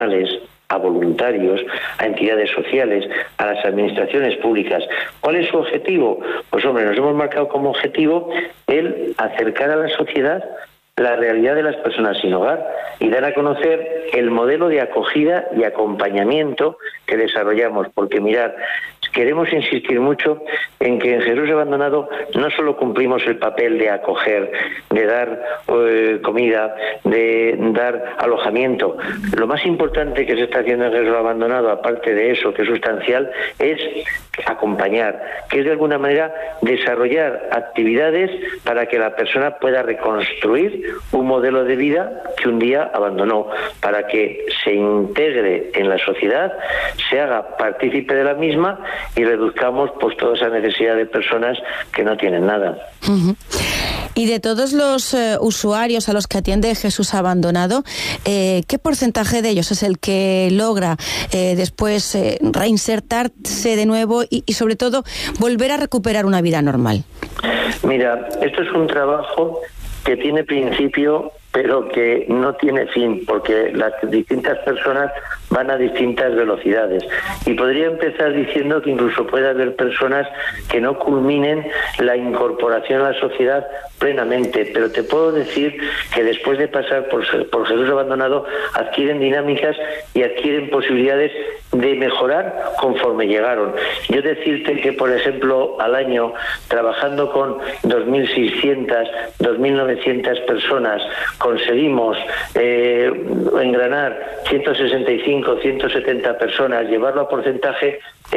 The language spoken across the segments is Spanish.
a voluntarios, a entidades sociales, a las administraciones públicas. ¿Cuál es su objetivo? Pues hombre, nos hemos marcado como objetivo el acercar a la sociedad la realidad de las personas sin hogar y dar a conocer el modelo de acogida y acompañamiento que desarrollamos, porque mirad, queremos insistir mucho en que en Jesús Abandonado no solo cumplimos el papel de acoger, de dar comida, de dar alojamiento. Lo más importante que se está haciendo en Jesús Abandonado, aparte de eso, que es sustancial, es acompañar, que es de alguna manera desarrollar actividades para que la persona pueda reconstruir un modelo de vida que un día abandonó, para que se integre en la sociedad, se haga partícipe de la misma y reduzcamos pues toda esa necesidad de personas que no tienen nada. Uh-huh. Y de todos los usuarios a los que atiende Jesús Abandonado, ¿qué porcentaje de ellos es el que logra después reinsertarse de nuevo y sobre todo volver a recuperar una vida normal? Mira, esto es un trabajo que tiene principio pero que no tiene fin, porque las distintas personas van a distintas velocidades. Y podría empezar diciendo que incluso puede haber personas que no culminen la incorporación a la sociedad plenamente, pero te puedo decir que después de pasar por Jesús Abandonado adquieren dinámicas y adquieren posibilidades de mejorar conforme llegaron. Yo decirte que, por ejemplo, al año, trabajando con 2.600, 2.900 personas, conseguimos engranar 165, 170 personas, llevarlo a porcentaje,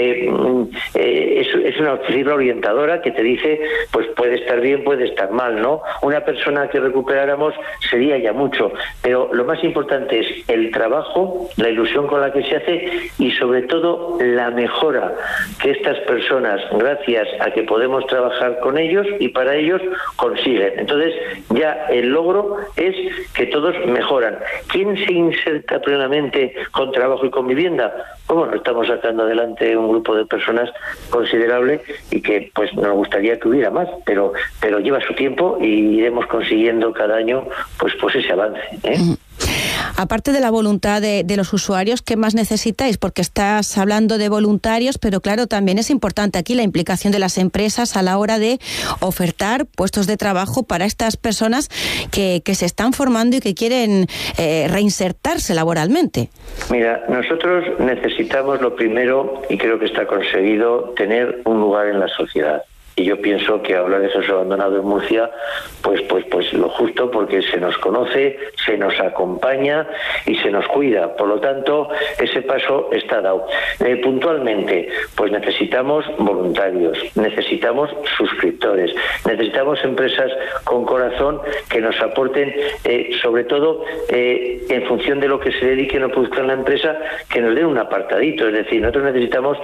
es una cifra orientadora que te dice, pues puede estar bien, puede estar mal, ¿no? Una persona que recuperáramos sería ya mucho, pero lo más importante es el trabajo, la ilusión con la que se hace y sobre todo la mejora que estas personas, gracias a que podemos trabajar con ellos y para ellos, consiguen. Entonces ya el logro es que todos mejoran. ¿Quién se inserta plenamente con trabajo y con vivienda? Pues bueno, estamos sacando adelante un grupo de personas considerable y que pues nos gustaría que hubiera más, pero lleva su tiempo y iremos consiguiendo cada año pues ese avance, ¿eh? Aparte de la voluntad de los usuarios, ¿qué más necesitáis? Porque estás hablando de voluntarios, pero claro, también es importante aquí la implicación de las empresas a la hora de ofertar puestos de trabajo para estas personas que se están formando y que quieren reinsertarse laboralmente. Mira, nosotros necesitamos lo primero, y creo que está conseguido, tener un lugar en la sociedad. Y yo pienso que hablar de Jesús Abandonado en Murcia, pues lo justo, porque se nos conoce, se nos acompaña y se nos cuida. Por lo tanto, ese paso está dado. Puntualmente, pues necesitamos voluntarios, necesitamos suscriptores, necesitamos empresas con corazón que nos aporten, sobre todo en función de lo que se dediquen o produzcan en la empresa, que nos den un apartadito. Es decir, nosotros necesitamos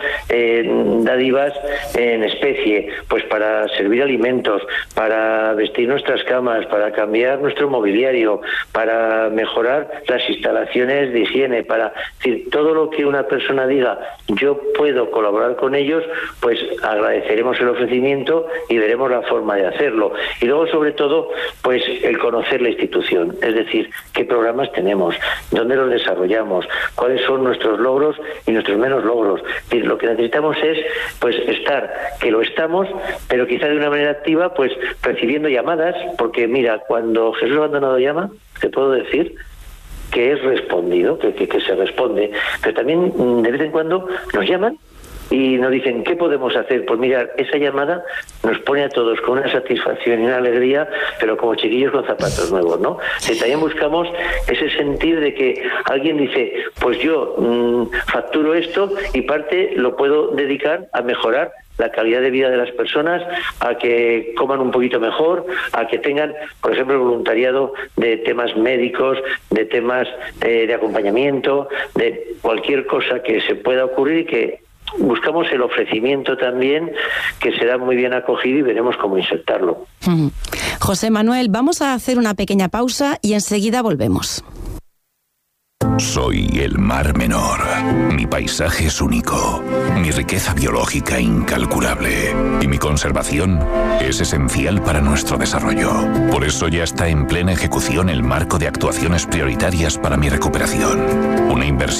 dádivas en especie, pues para servir alimentos, para vestir nuestras camas, para cambiar nuestro mobiliario, para mejorar las instalaciones de higiene, para decir, todo lo que una persona diga, yo puedo colaborar con ellos, pues agradeceremos el ofrecimiento y veremos la forma de hacerlo. Y luego, sobre todo, pues el conocer la institución, es decir, qué programas tenemos, dónde los desarrollamos, cuáles son nuestros logros y nuestros menos logros. Es decir, lo que necesitamos es pues estar, que lo estamos, pero quizá de una manera activa, pues recibiendo llamadas, porque mira, cuando Jesús Abandonado llama, te puedo decir que es respondido, que se responde, pero también de vez en cuando nos llaman y nos dicen, ¿qué podemos hacer? Pues mirar, esa llamada nos pone a todos con una satisfacción y una alegría, pero como chiquillos con zapatos nuevos, ¿no? Y también buscamos ese sentir de que alguien dice, pues yo facturo esto y parte lo puedo dedicar a mejorar la calidad de vida de las personas, a que coman un poquito mejor, a que tengan, por ejemplo, el voluntariado de temas médicos, de temas de acompañamiento, de cualquier cosa que se pueda ocurrir y que buscamos el ofrecimiento también, que será muy bien acogido y veremos cómo insertarlo. José Manuel, vamos a hacer una pequeña pausa y enseguida volvemos. Soy el Mar Menor. Mi paisaje es único, mi riqueza biológica incalculable y mi conservación es esencial para nuestro desarrollo. Por eso ya está en plena ejecución el marco de actuaciones prioritarias para mi recuperación. Una inversión